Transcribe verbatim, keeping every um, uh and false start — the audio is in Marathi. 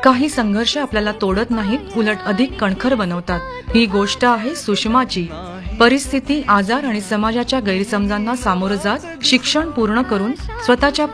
काही संघर्ष आपल्याला तोडत नाहीत, उलट अधिक कणखर बनवतात. ही गोष्ट आहे सुषमाची. परिस्थिती, आजार आणि समाजाच्या गैरसमजांना सामोरं जात शिक्षण पूर्ण करून स्वतःच्या